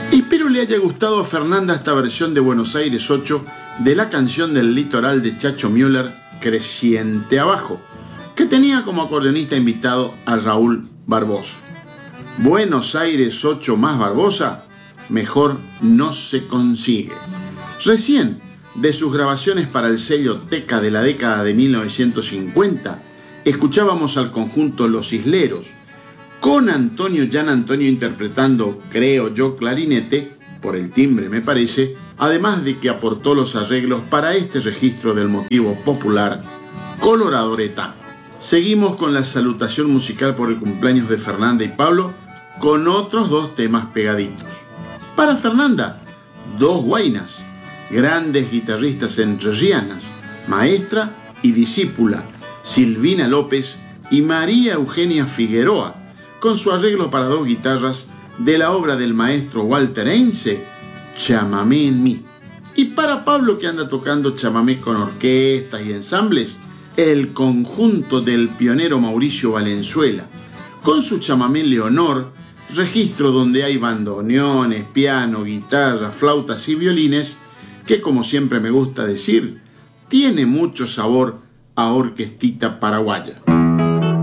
Espero le haya gustado a Fernanda esta versión de Buenos Aires 8 de la canción del litoral de Chacho Müller, Creciente Abajo, que tenía como acordeonista invitado a Raúl Barbosa. Buenos Aires 8 más Barbosa, mejor no se consigue. Recién, de sus grabaciones para el sello Teca de la década de 1950, escuchábamos al conjunto Los Isleros, con Antonio Jan Antonio interpretando, creo yo, clarinete, por el timbre me parece, además de que aportó los arreglos para este registro del motivo popular Coloradoreta. Seguimos con la salutación musical por el cumpleaños de Fernanda y Pablo, con otros dos temas pegaditos. Para Fernanda, dos guainas, grandes guitarristas entrerrianas, maestra y discípula, Silvina López y María Eugenia Figueroa, con su arreglo para dos guitarras de la obra del maestro Walter Heinze, Chamamé en mí. Y para Pablo, que anda tocando chamamé con orquestas y ensambles, el conjunto del pionero Mauricio Valenzuela, con su chamamé Leonor, registro donde hay bandoneones, piano, guitarra, flautas y violines, que como siempre me gusta decir, tiene mucho sabor a orquestita paraguaya.